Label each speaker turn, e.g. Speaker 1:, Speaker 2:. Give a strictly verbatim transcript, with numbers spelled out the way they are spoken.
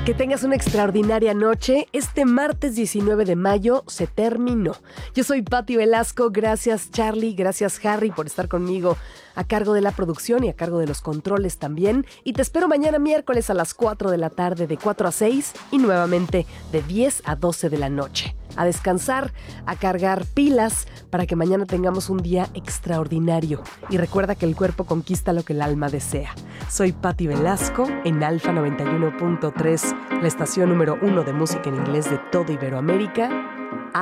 Speaker 1: Que tengas una extraordinaria noche. Este martes diecinueve de mayo se terminó. Yo soy Pati Velasco. Gracias Charlie, gracias Harry por estar conmigo a cargo de la producción y a cargo de los controles también. Y te espero mañana miércoles a las cuatro de la tarde, de cuatro a seis, y nuevamente de diez a doce de la noche. A descansar, a cargar pilas para que mañana tengamos un día extraordinario. Y recuerda que el cuerpo conquista lo que el alma desea. Soy Pati Velasco en Alfa noventa y uno punto tres, la estación número uno de música en inglés de todo Iberoamérica.